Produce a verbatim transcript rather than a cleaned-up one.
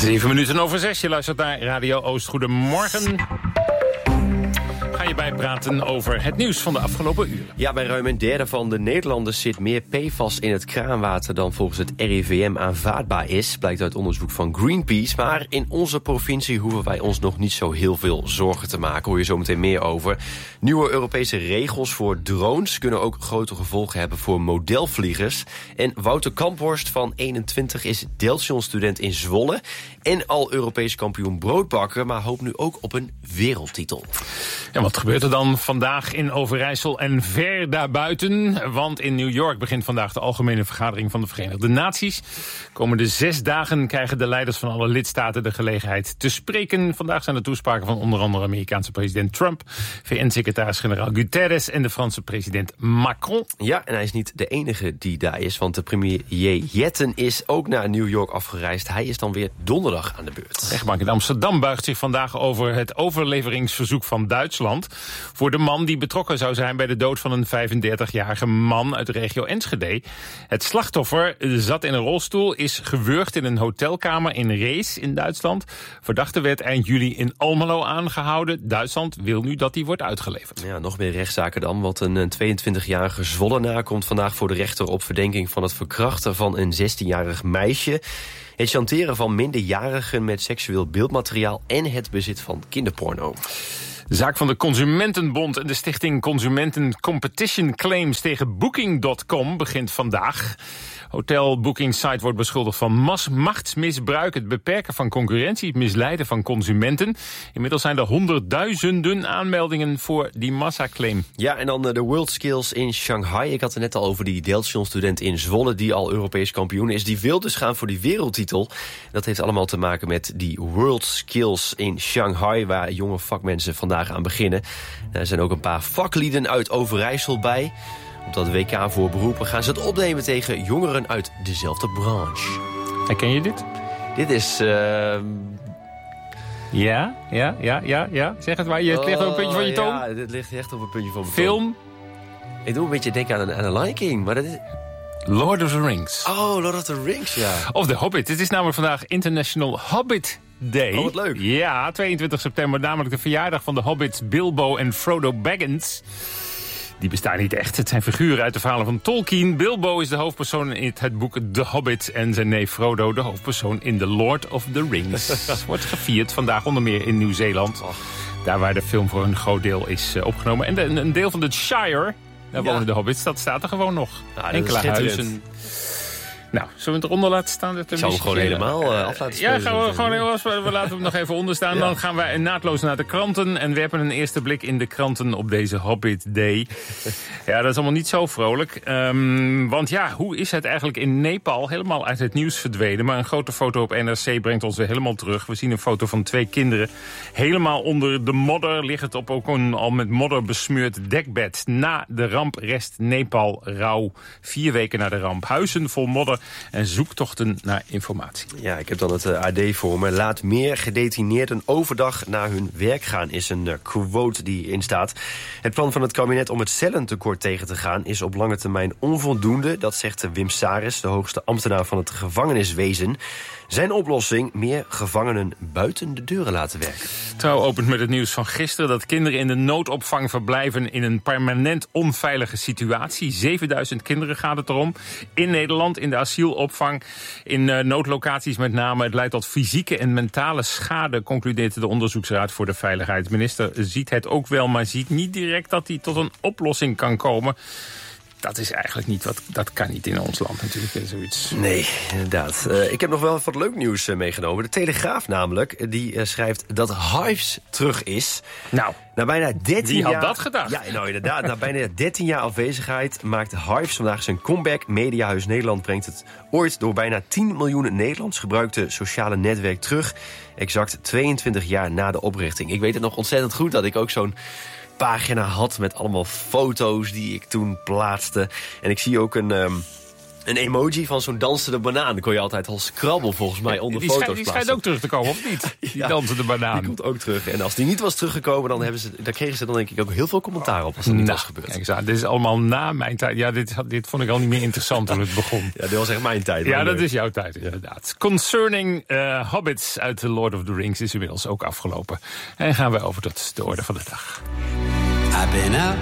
Zeven minuten over zes. Je luistert naar Radio Oost. Goedemorgen. Ga je bijpraten over het nieuws van de afgelopen uren. Ja, bij ruim een derde van de Nederlanders zit meer P F A S in het kraanwater dan volgens het R I V M aanvaardbaar is, blijkt uit onderzoek van Greenpeace. Maar in onze provincie hoeven wij ons nog niet zo heel veel zorgen te maken. Hoor je zo meteen meer over. Nieuwe Europese regels voor drones kunnen ook grote gevolgen hebben voor modelvliegers. En Wouter Kamphorst van eenentwintig is Deltion-student in Zwolle en al Europees kampioen broodbakken, maar hoopt nu ook op een wereldtitel. En wat gebeurt er dan vandaag in Overijssel en ver daarbuiten? Want in New York begint vandaag de Algemene Vergadering van de Verenigde Naties. Komende zes dagen krijgen de leiders van alle lidstaten de gelegenheid te spreken. Vandaag zijn er toespraken van onder andere Amerikaanse president Trump, V N-secretaris-generaal Guterres en de Franse president Macron. Ja, en hij is niet de enige die daar is, want de premier Jetten is ook naar New York afgereisd. Hij is dan weer donderdag aan de beurt. De rechtbank in Amsterdam buigt zich vandaag over het overleveringsverzoek van Duitsland voor de man die betrokken zou zijn bij de dood van een vijfendertigjarige man uit de regio Enschede. Het slachtoffer zat in een rolstoel, is gewurgd in een hotelkamer in Rees in Duitsland. Verdachte werd eind juli in Almelo aangehouden. Duitsland wil nu dat hij wordt uitgeleverd. Ja, nog meer rechtszaken dan, want een tweeëntwintigjarige Zwollenaar komt vandaag voor de rechter op verdenking van het verkrachten van een zestienjarig meisje, het chanteren van minderjarigen met seksueel beeldmateriaal en het bezit van kinderporno. De zaak van de Consumentenbond en de stichting Consumenten Competition Claims tegen Booking punt com begint vandaag. Hotel Booking Site wordt beschuldigd van mas- machtsmisbruik, het beperken van concurrentie, het misleiden van consumenten. Inmiddels zijn er honderdduizenden aanmeldingen voor die massaclaim. Ja, en dan de World Skills in Shanghai. Ik had het net al over die Deltion-student in Zwolle die al Europees kampioen is. Die wil dus gaan voor die wereldtitel. Dat heeft allemaal te maken met die World Skills in Shanghai, waar jonge vakmensen vandaag aan beginnen. Er zijn ook een paar vaklieden uit Overijssel bij. Op dat W K voor beroepen gaan ze het opnemen tegen jongeren uit dezelfde branche. Herken je dit? Dit is... Uh... Ja, ja, ja, ja, ja. Zeg het maar, je ligt op een puntje van je toon. Ja, dit ligt echt op een puntje van mijn Film? toon. Ik doe een beetje denken aan een, aan een Lion King, maar dat is... Lord of the Rings. Oh, Lord of the Rings, ja. Of The Hobbit. Het is namelijk vandaag International Hobbit Day. Oh, wat leuk. Ja, tweeëntwintig september, namelijk de verjaardag van de hobbits Bilbo en Frodo Baggins. Die bestaan niet echt. Het zijn figuren uit de verhalen van Tolkien. Bilbo is de hoofdpersoon in het boek The Hobbit en zijn neef Frodo de hoofdpersoon in The Lord of the Rings. Dat wordt gevierd vandaag onder meer in Nieuw-Zeeland. Oh. Daar waar de film voor een groot deel is uh, opgenomen. En de, een deel van de Shire, daar wonen ja. de hobbits, dat staat er gewoon nog. Nou, enkele huizen. Nou, zullen we het eronder laten staan? Dat Ik zou hem gewoon helemaal uh, af laten spelen. Ja, gaan we, gewoon heel, we laten hem nog even onder staan. Ja. Dan gaan wij naadloos naar de kranten en werpen een eerste blik in de kranten op deze Hobbit Day. Ja, dat is allemaal niet zo vrolijk. Um, want ja, hoe is het eigenlijk in Nepal helemaal uit het nieuws verdwenen? Maar een grote foto op N R C brengt ons weer helemaal terug. We zien een foto van twee kinderen helemaal onder de modder. Ligt het op ook een al met modder besmeurd dekbed. Na de ramp rest Nepal rouw. Vier weken na de ramp. Huizen vol modder en zoektochten naar informatie. Ja, ik heb dan het A D voor me. Laat meer gedetineerden overdag naar hun werk gaan, is een quote die in staat. Het plan van het kabinet om het cellentekort tegen te gaan is op lange termijn onvoldoende. Dat zegt Wim Saris, de hoogste ambtenaar van het gevangeniswezen. Zijn oplossing: meer gevangenen buiten de deuren laten werken. Trouw opent met het nieuws van gisteren dat kinderen in de noodopvang verblijven in een permanent onveilige situatie. zevenduizend kinderen gaat het erom. In Nederland, in de asielopvang, in uh, noodlocaties met name. Het leidt tot fysieke en mentale schade, concludeert de Onderzoeksraad voor de Veiligheid. De minister ziet het ook wel, maar ziet niet direct dat hij tot een oplossing kan komen. Dat is eigenlijk niet wat, dat kan niet in ons land natuurlijk, zoiets. Nee, inderdaad. Uh, ik heb nog wel wat leuk nieuws uh, meegenomen. De Telegraaf namelijk, die uh, schrijft dat Hives terug is. Nou, na bijna dertien wie had jaar, dat gedacht? Ja, nou inderdaad. Na bijna dertien jaar afwezigheid maakt Hives vandaag zijn comeback. Mediahuis Nederland brengt het ooit door bijna tien miljoen Nederlands gebruikte sociale netwerk terug. Exact tweeëntwintig jaar na de oprichting. Ik weet het nog ontzettend goed dat ik ook zo'n pagina had met allemaal foto's die ik toen plaatste. En ik zie ook een, um, een emoji van zo'n dansende banaan. Dat kon je altijd als krabbel volgens mij onder die foto's schijnt, die plaatsen. schijnt ook terug te komen, of niet? Die Ja, dansende banaan. Die komt ook terug. En als die niet was teruggekomen, dan hebben ze, daar kregen ze dan denk ik ook heel veel commentaar op als dat niet Nou, was gebeurd. kijk eens aan, dit is allemaal na mijn tijd. Ja, dit, dit vond ik al niet meer interessant toen het begon. Ja, dit was echt mijn tijd. Ja, maar dat leuk. is jouw tijd inderdaad. Concerning uh, Hobbits uit The Lord of the Rings is inmiddels ook afgelopen. En gaan we over tot de orde van de dag. I've been out